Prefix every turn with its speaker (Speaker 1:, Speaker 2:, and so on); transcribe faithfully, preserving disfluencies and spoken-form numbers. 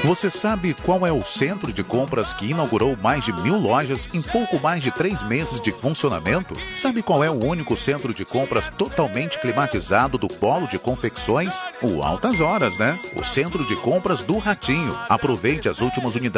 Speaker 1: Você sabe qual é o centro de compras que inaugurou mais de mil lojas em pouco mais de três meses de funcionamento? Sabe qual é o único centro de compras totalmente climatizado do polo de confecções? O Altas Horas, né? O centro de compras do Ratinho. Aproveite as últimas unidades.